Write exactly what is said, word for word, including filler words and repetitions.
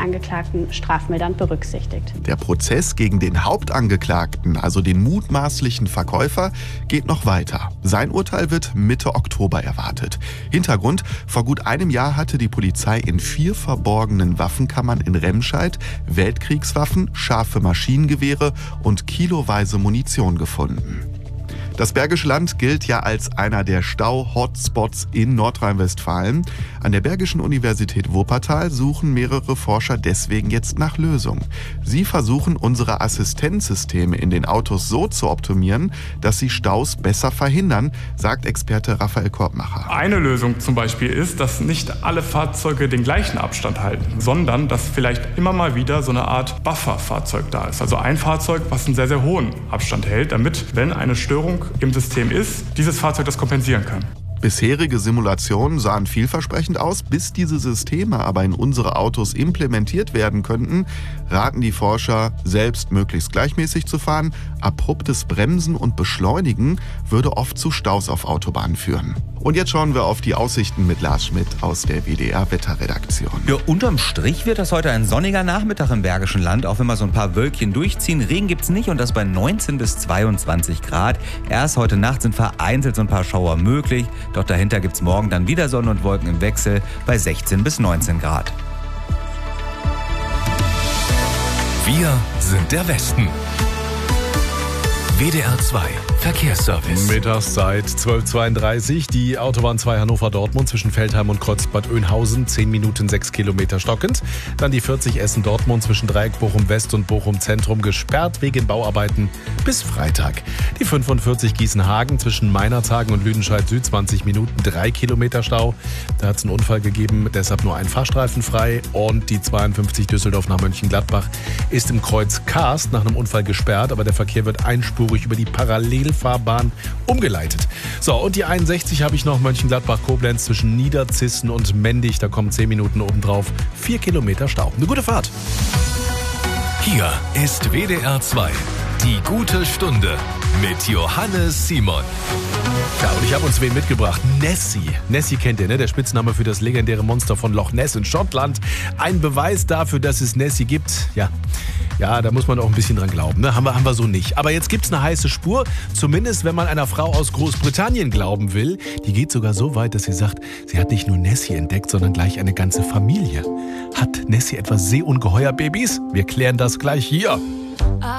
Angeklagten strafmildernd berücksichtigt. Der Prozess gegen den Hauptangeklagten, also den mutmaßlichen Verkäufer, geht noch weiter. Sein Urteil wird Mitte Oktober erwartet. Hintergrund: Vor gut einem Jahr hatte die Polizei in vier verborgenen Waffenkammern in Remscheid Weltkriegswaffen, scharfe Maschinengewehre und kiloweise Munition gefunden. Das Bergische Land gilt ja als einer der Stau-Hotspots in Nordrhein-Westfalen. An der Bergischen Universität Wuppertal suchen mehrere Forscher deswegen jetzt nach Lösungen. Sie versuchen, unsere Assistenzsysteme in den Autos so zu optimieren, dass sie Staus besser verhindern, sagt Experte Raphael Korbmacher. Eine Lösung zum Beispiel ist, dass nicht alle Fahrzeuge den gleichen Abstand halten, sondern dass vielleicht immer mal wieder so eine Art Bufferfahrzeug da ist. Also ein Fahrzeug, was einen sehr, sehr hohen Abstand hält, damit, wenn eine Störung im System ist, dieses Fahrzeug das kompensieren kann. Bisherige Simulationen sahen vielversprechend aus. Bis diese Systeme aber in unsere Autos implementiert werden könnten, raten die Forscher, selbst möglichst gleichmäßig zu fahren. Abruptes Bremsen und Beschleunigen würde oft zu Staus auf Autobahnen führen. Und jetzt schauen wir auf die Aussichten mit Lars Schmidt aus der W D R-Wetterredaktion. Ja, unterm Strich wird das heute ein sonniger Nachmittag im Bergischen Land, auch wenn mal so ein paar Wölkchen durchziehen. Regen gibt's nicht und das bei neunzehn bis zweiundzwanzig Grad. Erst heute Nacht sind vereinzelt so ein paar Schauer möglich, doch dahinter gibt's morgen dann wieder Sonne und Wolken im Wechsel bei sechzehn bis neunzehn Grad. Wir sind der Westen. W D R zwei Verkehrsservice. Mittagszeit zwölf Uhr zweiunddreißig. Die Autobahn zwei Hannover-Dortmund zwischen Feldheim und Kreuzbad Oeynhausen. zehn Minuten, sechs Kilometer stockend. Dann die vierzig Essen-Dortmund zwischen Dreieck Bochum-West und Bochum-Zentrum gesperrt wegen Bauarbeiten bis Freitag. Die fünfundvierzig Gießen-Hagen zwischen Meinerzhagen und Lüdenscheid-Süd. zwanzig Minuten, drei Kilometer Stau. Da hat es einen Unfall gegeben, deshalb nur ein Fahrstreifen frei. Und die zweiundfünfzig Düsseldorf nach Mönchengladbach ist im Kreuz Karst nach einem Unfall gesperrt, aber der Verkehr wird einspurig über die Parallelfahrbahn umgeleitet. So, und die einundsechzig habe ich noch, Mönchengladbach-Koblenz zwischen Niederzissen und Mendig. Da kommen zehn Minuten obendrauf, vier Kilometer Stau. Eine gute Fahrt. Hier ist W D R zwei, die gute Stunde mit Johannes Simon. Ja, und ich habe uns wen mitgebracht. Nessie. Nessie kennt ihr, ne? Der Spitzname für das legendäre Monster von Loch Ness in Schottland. Ein Beweis dafür, dass es Nessie gibt. Ja, ja, da muss man auch ein bisschen dran glauben. Ne? Haben wir, haben wir so nicht. Aber jetzt gibt's eine heiße Spur. Zumindest, wenn man einer Frau aus Großbritannien glauben will. Die geht sogar so weit, dass sie sagt, sie hat nicht nur Nessie entdeckt, sondern gleich eine ganze Familie. Hat Nessie etwa Seeungeheuerbabys? Wir klären das gleich hier.